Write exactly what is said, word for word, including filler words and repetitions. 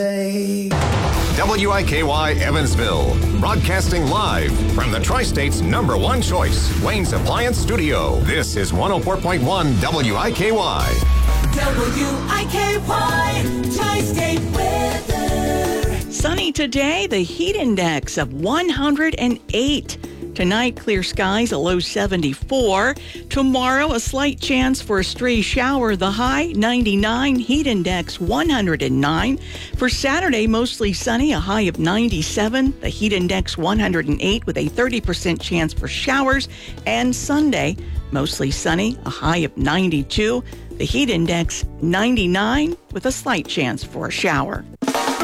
W I K Y Evansville, broadcasting live from the Tri-State's number one choice, Wayne's Appliance Studio. This is one oh four point one W I K Y. W I K Y, Tri-State weather. Sunny today, the heat index of one hundred eight. Tonight, clear skies, a low seventy-four. Tomorrow, a slight chance for a stray shower, the high ninety-nine, heat index one hundred nine. For Saturday, mostly sunny, a high of ninety-seven, the heat index one hundred eight with a thirty percent chance for showers. And Sunday, mostly sunny, a high of ninety-two, the heat index ninety-nine with a slight chance for a shower.